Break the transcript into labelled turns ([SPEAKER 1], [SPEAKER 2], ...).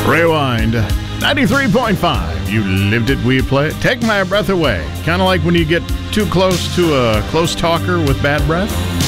[SPEAKER 1] Rewind. 93.5. You lived it, we play it. Take my breath away. Kind of like when you get too close to a close talker with bad breath.